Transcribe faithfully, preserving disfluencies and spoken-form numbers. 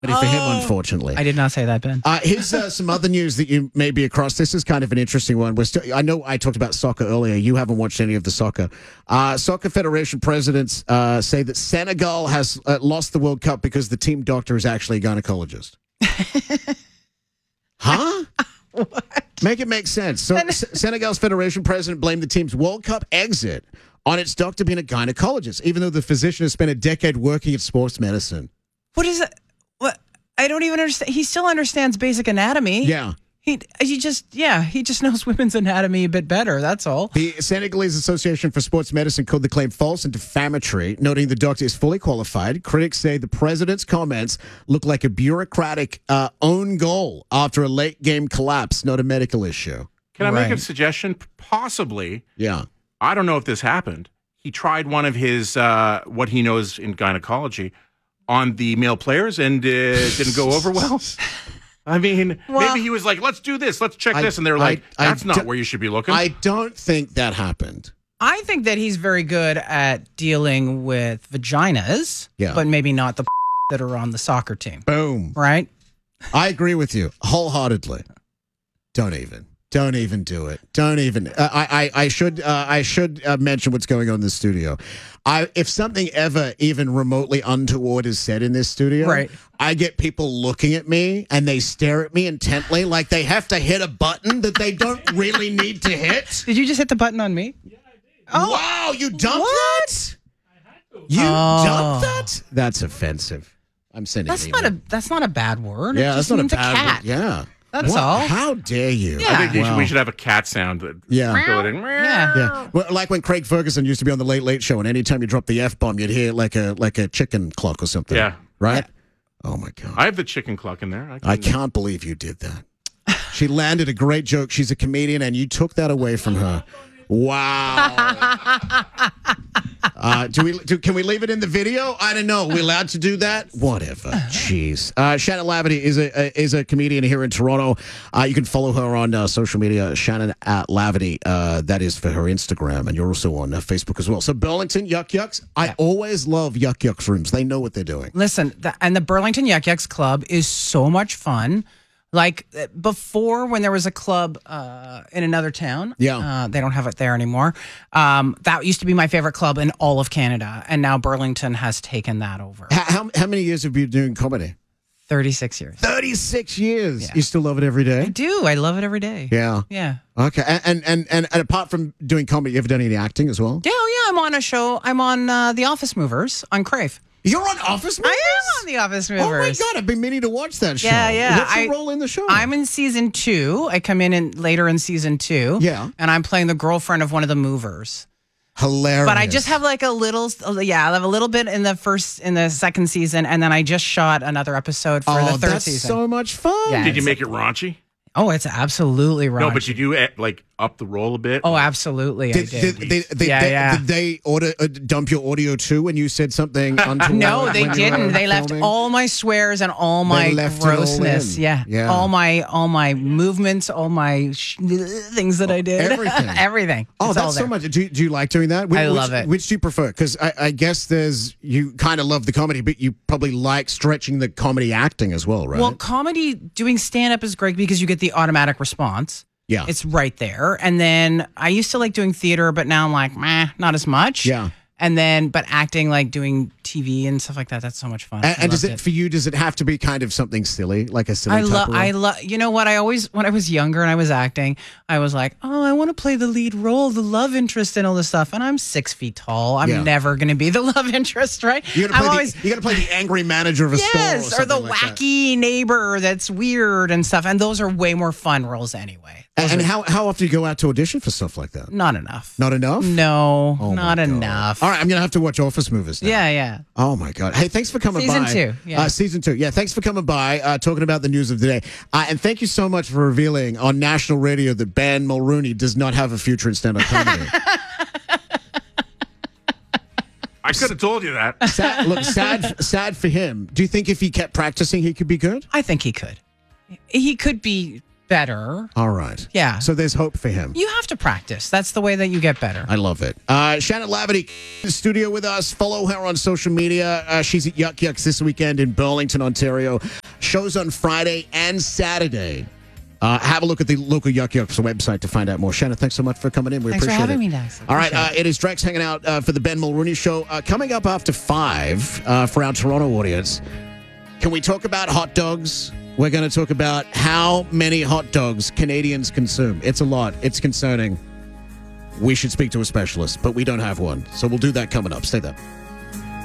for him, unfortunately. I did not say that, Ben. Uh, here's uh, some other news that you may be across. This is kind of an interesting one. We're still, I know I talked about soccer earlier. You haven't watched any of the soccer. Uh, Soccer Federation presidents uh, say that Senegal has uh, lost the World Cup because the team doctor is actually a gynecologist. Huh? What? Make it make sense. So S- Senegal's Federation president blamed the team's World Cup exit on its doctor being a gynecologist, even though the physician has spent a decade working at sports medicine. What is it? What? I don't even understand. He still understands basic anatomy. Yeah. He, he just, yeah, he just knows women's anatomy a bit better. That's all. The Senegalese Association for Sports Medicine called the claim false and defamatory, noting the doctor is fully qualified. Critics say the president's comments look like a bureaucratic uh, own goal after a late game collapse, not a medical issue. Can I Right. make a suggestion? Possibly. Yeah. I don't know if this happened. He tried one of his, uh, what he knows in gynecology, on the male players and uh, didn't go over well. I mean, Well- maybe he was like, let's do this, let's check I- this. And they're like, I- I that's not do- where you should be looking. I don't think that happened. I think that he's very good at dealing with vaginas, Yeah. but maybe not the that are on the soccer team, Boom. right? I agree with you wholeheartedly. Don't even. Don't even do it. Don't even. Uh, I, I I should uh, I should uh, mention what's going on in the studio. I if something ever even remotely untoward is said in this studio, Right. I get people looking at me and they stare at me intently, like they have to hit a button that they don't really need to hit. Did you just hit the button on me? Oh, wow! You dumped What? that? You Oh. dumped that? That's offensive. I'm sending. That's an not a email. that's not a bad word. Yeah, it that's just not a means bad cat. word. Yeah. That's What? all. How dare you? Yeah. I think you should, Wow. we should have a cat sound. That Yeah. go in. Yeah. Yeah, well, like when Craig Ferguson used to be on the Late Late Show, and anytime you drop the F bomb, you'd hear like a like a chicken clock or something. Yeah. right. Oh my god, I have the chicken cluck in there. I, can, I can't believe you did that. She landed a great joke. She's a comedian, and you took that away from her. Wow. Uh, do we? Do, can we leave it in the video? I don't know. Are we allowed to do that? Whatever. Jeez. Uh, Shannon Laverty is a, a is a comedian here in Toronto. Uh, you can follow her on uh, social media. Shannon at Laverty. Uh, that is for her Instagram, and you're also on uh, Facebook as well. So Burlington Yuck Yucks. I always love Yuck Yucks rooms. They know what they're doing. Listen, the, and the Burlington Yuck Yucks Club is so much fun. Like uh, before, when there was a club uh, in another town, Yeah. uh, they don't have it there anymore. Um, that used to be my favorite club in all of Canada, and now Burlington has taken that over. How, how how many years have you been doing comedy? Thirty-six years. Thirty-six years. Yeah. You still love it every I day? do. I love it every day. Yeah. Yeah. Okay. And and and, and, and apart from doing comedy, you ever done any acting as well? Yeah, oh yeah. I'm on a show. I'm on uh, The Office Movers on Crave. You're on Office Movers? I am on The Office Movers. Oh my god, I've been meaning to watch that show. Yeah, yeah. What's your I- role in the show? I'm in season two. I come in, in later in season two. Yeah. And I'm playing the girlfriend of one of the movers. hilarious. But I just have like a little, yeah, I have a little bit in the first, in the second season, and then I just shot another episode for oh, the third that's season. so much fun. Yeah. Did you make it raunchy? Oh, it's absolutely right. No, but you do eh, like up the roll a bit. Oh, absolutely, Did, I did. did, they, they, Yeah, they, yeah. did they order, uh, dump your audio too when you said something untoward? No, they when you didn't. were They left filming? all my swears and all my left it all grossness. in. Yeah. Yeah. all my all my movements, all my sh- things that I did. Everything. Everything. Oh, It's all that's so there. much. Do, do you like doing that? Which, I which- love it. Which do you prefer? Because I, I guess there's you kind of love the comedy, but you probably like stretching the comedy acting as well, right? Well, comedy doing stand up is great because you get the automatic response. yeah. It's right there. And then I used to like doing theater, but now I'm like, meh, not as much. Yeah. And then, but acting, like doing T V and stuff like that, that's so much fun. And, I and does loved it, for you? Does it have to be kind of something silly, like a silly? I type love, of role? I love, you know what? I always, when I was younger and I was acting, I was like, oh, I want to play the lead role, the love interest and all this stuff. And I'm six feet tall. I'm Yeah. never going to be the love interest, right? You gotta I'm play always, the, you gotta play the angry manager of a store, yes, or, or the something like that. wacky neighbor that's weird and stuff. And those are way more fun roles anyway. And, Those and are how how often do you go out to audition for stuff like that? not enough. Not enough. No, Oh, my not God. enough. All right, I'm gonna have to watch Office Movies now. Yeah, yeah. Oh my God! Hey, thanks for coming Season by. two, yeah. Uh, season two. Yeah, thanks for coming by, uh, talking about the news of the day, uh, and thank you so much for revealing on national radio that Ben Mulrooney does not have a future in stand-up comedy. I could have told you that. sad, look, sad, sad for him. Do you think if he kept practicing, he could be good? I think he could. He could be better. All right. Yeah. So there's hope for him. You have to practice. That's the way that you get better. I love it. Uh, Shannon Laverty in the studio with us. Follow her on social media. Uh, she's at Yuck Yucks this weekend in Burlington, Ontario. Shows on Friday and Saturday. Uh, have a look at the local Yuck Yucks website to find out more. Shannon, thanks so much for coming in. We Thanks for appreciate having it. me, Dax. All right, uh, Appreciate it is Drex hanging out uh, for the Ben Mulrooney Show. Uh, coming up after five uh, for our Toronto audience. Can we talk about hot dogs? We're going to talk about how many hot dogs Canadians consume. It's a lot. It's concerning. We should speak to a specialist, but we don't have one. So we'll do that coming up. Stay there.